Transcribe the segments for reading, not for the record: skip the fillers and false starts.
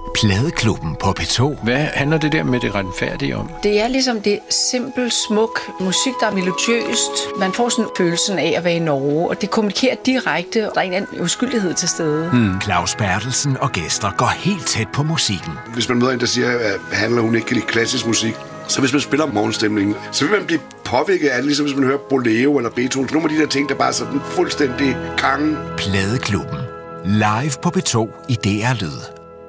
Pladeklubben på P2. Hvad handler det der med det retfærdige om? Det er ligesom det simpelt, smuk musik, der er melodiøst. Man får sådan følelsen af at være i Norge, og det kommunikerer direkte, og der er en anden uskyldighed til stede. Claus Berthelsen og gæster går helt tæt på musikken. Hvis man møder en, der siger, at handler hun ikke kan lide klassisk musik, så hvis man spiller morgenstemningen, så vil man blive påvirket af det, ligesom hvis man hører Bolero eller Beethoven. Nogle af de der ting, der bare er sådan fuldstændig kangen. Pladeklubben. Live på P2 i DR Lyd.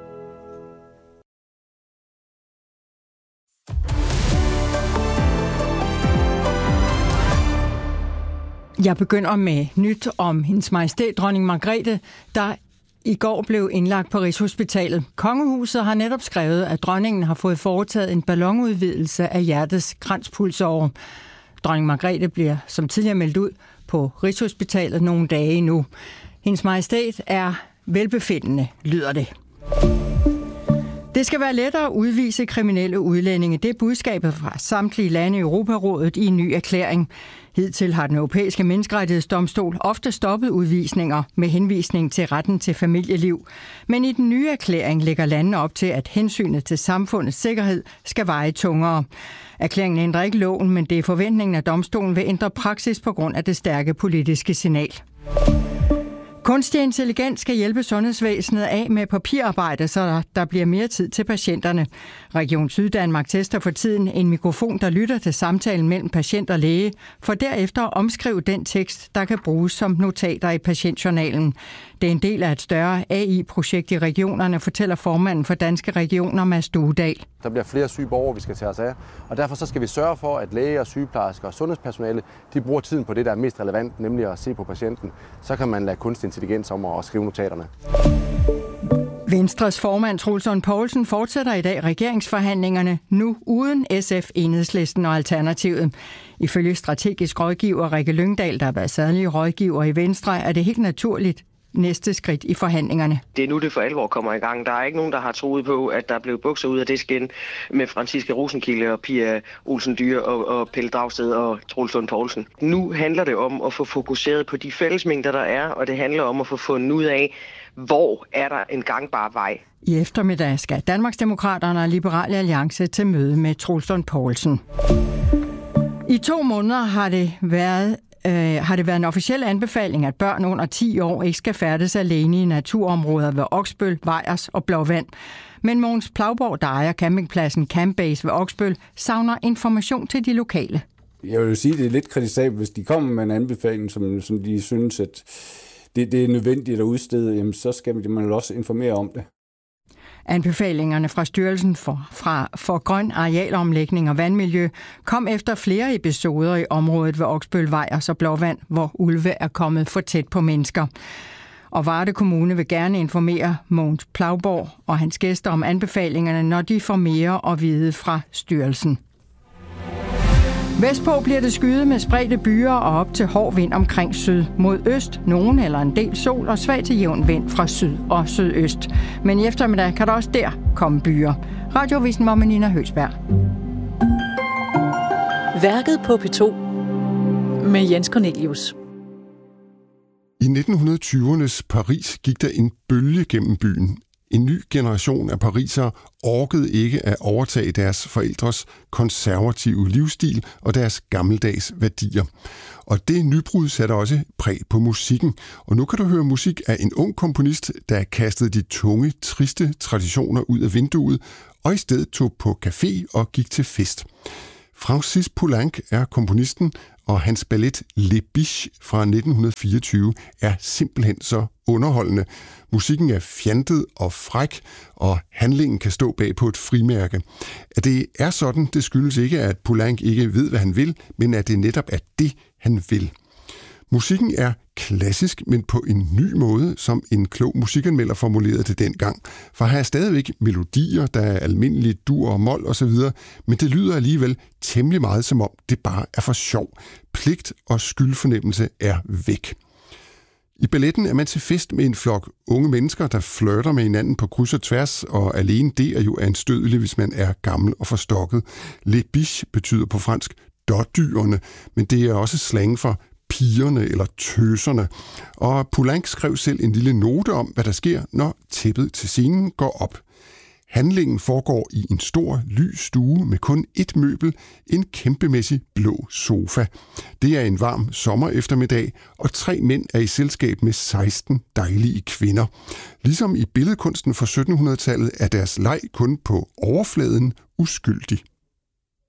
Jeg begynder med nyt om hendes majestæt, dronning Margrethe, der i går blev indlagt på Rigshospitalet. Kongehuset har netop skrevet, at dronningen har fået foretaget en ballonudvidelse af hjertets kranspulsåre. Dronning Margrethe bliver som tidligere meldt ud på Rigshospitalet nogle dage nu. Hendes majestæt er velbefindende, lyder det. Det skal være lettere at udvise kriminelle udlændinge. Det er budskabet fra samtlige lande i Europarådet i en ny erklæring. Hidtil har den europæiske menneskerettighedsdomstol ofte stoppet udvisninger med henvisning til retten til familieliv. Men i den nye erklæring lægger landene op til, at hensynet til samfundets sikkerhed skal veje tungere. Erklæringen ændrer ikke loven, men det er forventningen, at domstolen vil ændre praksis på grund af det stærke politiske signal. Kunstig intelligens skal hjælpe sundhedsvæsenet af med papirarbejde, så der bliver mere tid til patienterne. Region Syddanmark tester for tiden en mikrofon, der lytter til samtalen mellem patient og læge, for derefter at omskrive den tekst, der kan bruges som notater i patientjournalen. Det er en del af et større AI-projekt i regionerne, fortæller formanden for Danske Regioner, Mads Duedal. Der bliver flere syge borgere, vi skal tage os af, og derfor så skal vi sørge for, at læger, sygeplejersker og sundhedspersonale, de bruger tiden på det, der er mest relevant, nemlig at se på patienten. Så kan man lade kunstig intelligens om at skrive notaterne. Venstres formand Troels Lund Poulsen fortsætter i dag regeringsforhandlingerne, nu uden SF, Enhedslisten og Alternativet. Ifølge strategisk rådgiver Rikke Lyngdal, der har været særlig rådgiver i Venstre, er det helt naturligt næste skridt i forhandlingerne. Det er nu, det for alvor kommer i gang. Der er ikke nogen, der har troet på, at der blev bukser ud af det skin med Franciska Rosenkilde og Pia Olsen Dyhr og Pelle Dragsted og Troels Lund Poulsen. Nu handler det om at få fokuseret på de fællesmængder, der er, og det handler om at få fundet ud af, hvor er der en gangbar vej. I eftermiddag skal Danmarksdemokraterne og Liberal Alliance til møde med Troels Lund Poulsen. I 2 måneder har det været en officiel anbefaling, at børn under 10 år ikke skal færdes alene i naturområder ved Oksbøl, Vejers og Blåvand. Men Mogens Plauborg, der ejer campingpladsen Campbase ved Oksbøl, savner information til de lokale. Jeg vil sige, at det er lidt kritisabelt, hvis de kommer med en anbefaling, som de synes, at det er nødvendigt at udstede, jamen, så skal man også informere om det. Anbefalingerne fra Styrelsen for Grøn Arealomlægning og Vandmiljø kom efter flere episoder i området ved Oksbøl, Vejers og Blåvand, hvor ulve er kommet for tæt på mennesker. Og Varde Kommune vil gerne informere Mogens Plauborg og hans gæster om anbefalingerne, når de får mere at vide fra styrelsen. Vestpå bliver det skyet med spredte byer og op til hård vind omkring syd mod øst. Nogen eller en del sol og svag til jævn vind fra syd og sydøst. Men i eftermiddag kan der også der komme byer. Radioavisen var med Nina Høgsberg. Værket på P2 med Jens Cornelius. I 1920'ernes Paris gik der en bølge gennem byen. En ny generation af parisere orkede ikke at overtage deres forældres konservative livsstil og deres gammeldags værdier. Og det nybrud satte også præg på musikken. Og nu kan du høre musik af en ung komponist, der kastede de tunge, triste traditioner ud af vinduet, og i stedet tog på café og gik til fest. Francis Poulenc er komponisten, og hans ballet Les Biches fra 1924 er simpelthen så underholdende. Musikken er fjantet og fræk, og handlingen kan stå bag på et frimærke. At det er sådan, det skyldes ikke, at Poulenc ikke ved, hvad han vil, men at det netop er det, han vil. Musikken er klassisk, men på en ny måde, som en klog musikanmelder formulerede det dengang. For her er stadigvæk melodier, der er almindelige dur og mol osv., men det lyder alligevel temmelig meget, som om det bare er for sjov. Pligt og skyldfornemmelse er væk. I balletten er man til fest med en flok unge mennesker, der flirter med hinanden på kryds og tværs, og alene det er jo anstødeligt, hvis man er gammel og forstokket. Les biches betyder på fransk dårdyrene, men det er også slang for pigerne eller tøserne. Og Poulenc skrev selv en lille note om, hvad der sker, når tæppet til scenen går op. Handlingen foregår i en stor, lys stue med kun ét møbel, en kæmpemæssig blå sofa. Det er en varm sommereftermiddag, og 3 mænd er i selskab med 16 dejlige kvinder. Ligesom i billedkunsten fra 1700-tallet er deres leg kun på overfladen uskyldig.